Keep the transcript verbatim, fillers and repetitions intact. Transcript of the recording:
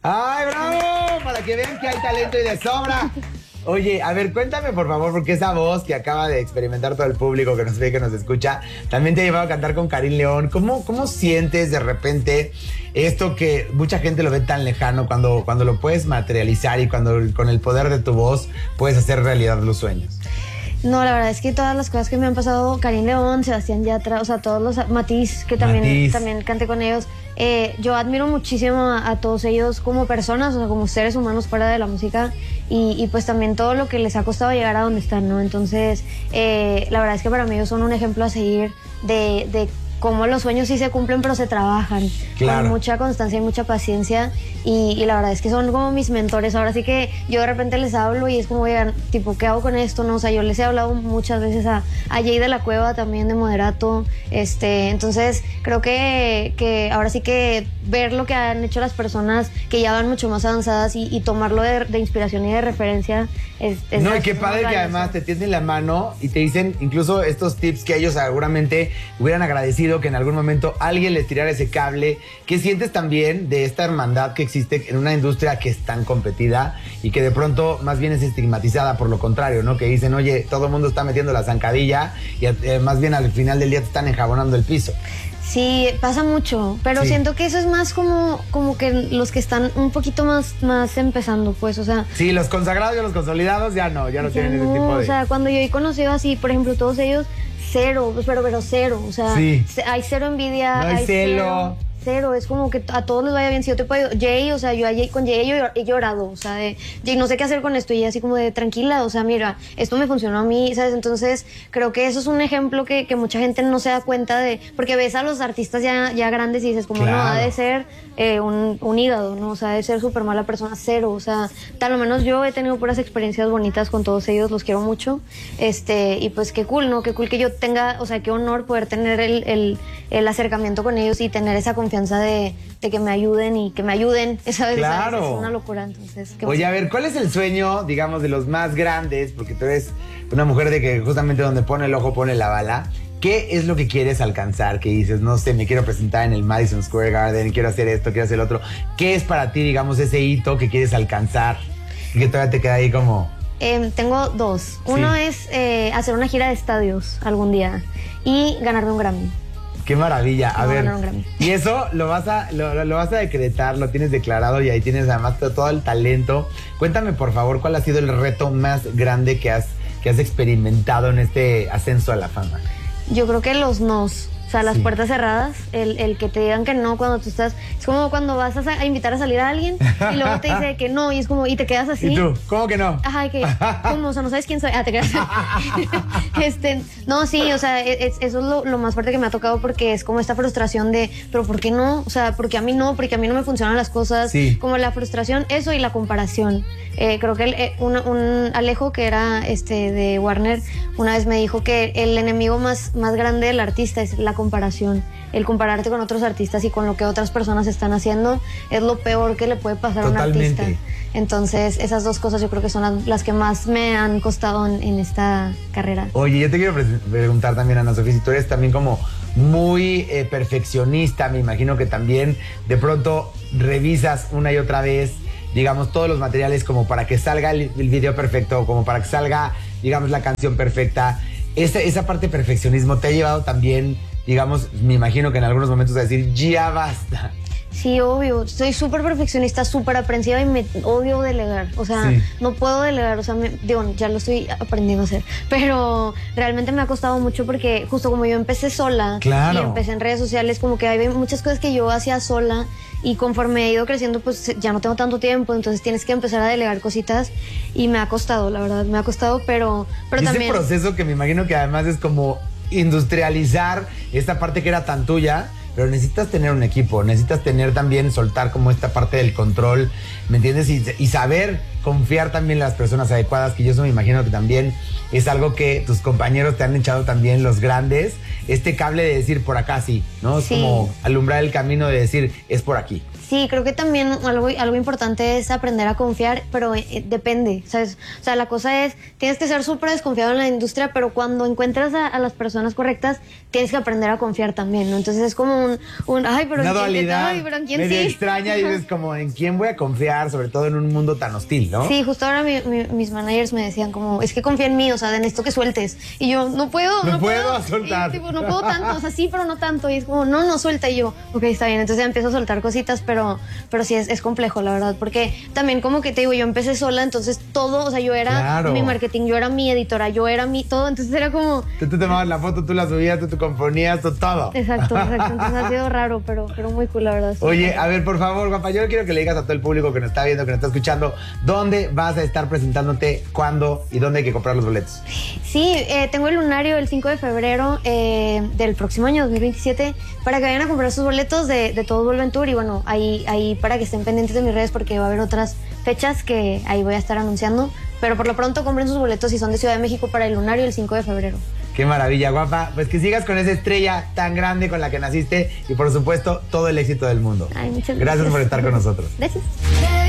¡Ay, bravo! Para que vean que hay talento y de sobra. Oye, a ver, cuéntame por favor, porque esa voz que acaba de experimentar todo el público que nos ve, que nos escucha, también te ha llevado a cantar con Karim León. ¿Cómo, cómo sientes de repente esto que mucha gente lo ve tan lejano, cuando, cuando lo puedes materializar y cuando con el poder de tu voz puedes hacer realidad los sueños? No, la verdad es que todas las cosas que me han pasado, Karim León, Sebastián Yatra, o sea, todos los, Matiz, que también, Matiz. también canté con ellos, eh, yo admiro muchísimo a, a todos ellos como personas, o sea, como seres humanos fuera de la música, y, y pues también todo lo que les ha costado llegar a donde están, ¿no? Entonces, eh, la verdad es que para mí ellos son un ejemplo a seguir de, de cómo los sueños sí se cumplen, pero se trabajan claro. con mucha constancia y mucha paciencia, y, y la verdad es que son como mis mentores. Ahora sí que yo de repente les hablo y es como, oigan, tipo, ¿qué hago con esto? No, o sea, yo les he hablado muchas veces a, a Jay de la Cueva también, de Moderato, este, entonces creo que, que ahora sí que ver lo que han hecho las personas que ya van mucho más avanzadas y, y tomarlo de, de inspiración y de referencia es, es no, y qué padre que además te tienden la mano y te dicen incluso estos tips que ellos seguramente hubieran agradecido que en algún momento alguien les tirara ese cable. ¿Qué sientes también de esta hermandad que existe en una industria que es tan competida y que de pronto más bien es estigmatizada por lo contrario, ¿no? Que dicen, oye, todo el mundo está metiendo la zancadilla y eh, más bien al final del día te están enjabonando el piso. Sí, pasa mucho, pero sí. siento que eso es más como, como que los que están un poquito más, más empezando, pues, o sea... Sí, los consagrados y los consolidados ya no, ya no ya tienen no, ese tipo de... O sea, cuando yo he conocido así, por ejemplo, todos ellos, cero, pero, pero cero, o sea, sí. hay cero envidia, no hay, hay celo. Cero, cero, es como que a todos les vaya bien. Si yo te puedo, Jay, o sea, yo a Jay, con Jay yo he llorado, o sea, de, Jay, no sé qué hacer con esto, y así como de, tranquila, o sea, mira, esto me funcionó a mí, ¿sabes? Entonces, creo que eso es un ejemplo que, que mucha gente no se da cuenta de, porque ves a los artistas ya, ya grandes y dices, como, claro. no, ha de ser eh, un, un hígado, ¿no? O sea, ha de ser súper mala persona, cero, o sea, tal lo menos yo he tenido puras experiencias bonitas con todos ellos, los quiero mucho, este, y pues qué cool, ¿no? Qué cool que yo tenga, o sea, qué honor poder tener el, el, el acercamiento con ellos y tener esa confianza de, de que me ayuden y que me ayuden, ¿sabes? Claro. Es una locura, entonces. Oye, a ver, ¿cuál es el sueño, digamos, de los más grandes? Porque tú eres una mujer de que justamente donde pone el ojo pone la bala. ¿Qué es lo que quieres alcanzar? Que dices, no sé, me quiero presentar en el Madison Square Garden, quiero hacer esto, quiero hacer lo otro. ¿Qué es para ti, digamos, ese hito que quieres alcanzar y que todavía te queda ahí como...? Eh, tengo dos. Uno sí. es eh, hacer una gira de estadios algún día y ganarme un Grammy. Qué maravilla. A no, ver, no, no, y eso lo vas a lo, lo vas a decretar, lo tienes declarado y ahí tienes además todo, todo el talento. Cuéntame, por favor, ¿cuál ha sido el reto más grande que has, que has experimentado en este ascenso a la fama? Yo creo que los nos. O sea, las sí. puertas cerradas, el, el que te digan que no cuando tú estás... Es como cuando vas a, a invitar a salir a alguien y luego te dice que no y es como... Y te quedas así. ¿Y tú? ¿Cómo que no? Ajá, que... ¿Cómo? O sea, no sabes quién soy. Ah, te quedas este, no, sí, o sea, es, eso es lo, lo más fuerte que me ha tocado porque es como esta frustración de... ¿Pero por qué no? O sea, porque a mí no, porque a mí no me funcionan las cosas. Sí. Como la frustración, eso y la comparación. Eh, creo que el, eh, un, un Alejo, que era este de Warner, una vez me dijo que el enemigo más, más grande del artista es la comparación. El compararte con otros artistas y con lo que otras personas están haciendo es lo peor que le puede pasar Totalmente. a un artista. Entonces, esas dos cosas yo creo que son las, las que más me han costado en, en esta carrera. Oye, yo te quiero pre- preguntar también, Ana Sofía, si tú eres también como muy eh, perfeccionista, me imagino que también de pronto revisas una y otra vez, digamos, todos los materiales como para que salga el, el video perfecto, como para que salga, digamos, la canción perfecta. Esa, esa parte de perfeccionismo te ha llevado también, digamos, me imagino que en algunos momentos a decir, ya basta. Sí, obvio. Soy súper perfeccionista, súper aprensiva y me odio delegar. O sea, sí. no puedo delegar. O sea, me, digo, ya lo estoy aprendiendo a hacer. Pero realmente me ha costado mucho porque justo como yo empecé sola claro. y empecé en redes sociales, como que hay muchas cosas que yo hacía sola y conforme he ido creciendo, pues ya no tengo tanto tiempo. Entonces tienes que empezar a delegar cositas y me ha costado, la verdad, me ha costado, pero, pero ese también... Ese proceso que me imagino que además es como industrializar esta parte que era tan tuya. Pero necesitas tener un equipo, necesitas tener también, soltar como esta parte del control, ¿me entiendes? Y, y saber confiar también en las personas adecuadas, que yo eso me imagino que también es algo que tus compañeros te han echado también, los grandes, este cable de decir por acá sí, ¿no? Es sí. como alumbrar el camino de decir, es por aquí. Sí, creo que también algo, algo importante es aprender a confiar, pero eh, depende, ¿sabes? O sea, la cosa es, tienes que ser súper desconfiado en la industria, pero cuando encuentras a, a las personas correctas, tienes que aprender a confiar también, ¿no? Entonces es como un, un ay, pero Una ¿en quién, dualidad ay, pero ¿en quién medio sí? extraña y dices como, ¿en quién voy a confiar? Sobre todo en un mundo tan hostil, ¿no? Sí, justo ahora mi, mi, mis managers me decían como, es que confía en mí, o sea, de necesito que sueltes. Y yo, no puedo, No no, puedo soltar. Y, tipo, no puedo tanto, o sea, sí, pero no tanto. Y es como, no, no suelta. Y yo, ok, está bien. Entonces ya empiezo a soltar cositas, pero, pero sí es, es complejo, la verdad. Porque también como que te digo, yo empecé sola, entonces todo, o sea, yo era Claro. mi marketing, yo era mi editora, yo era mi todo. Entonces era como... Tú te tomabas la foto, tú la subías, tú te componías, tú todo. Exacto, exacto. Entonces ha sido raro, pero, pero muy cool, la verdad. Oye, a ver, por favor, guapa, yo quiero que le digas a todo el público que nos está viendo, que nos está escuchando, ¿dónde vas a estar presentándote, cuándo y dónde hay que comprar los boletos? Sí, eh, tengo el lunario el cinco de febrero eh, del próximo año, dos mil veintisiete, para que vayan a comprar sus boletos de, de Todos Vuelven Tour. Y bueno, ahí, ahí para que estén pendientes de mis redes porque va a haber otras fechas que ahí voy a estar anunciando. Pero por lo pronto compren sus boletos si son de Ciudad de México para el lunario el cinco de febrero. Qué maravilla, guapa. Pues que sigas con esa estrella tan grande con la que naciste y por supuesto todo el éxito del mundo. Ay, muchas Gracias gracias por estar con nosotros. Gracias.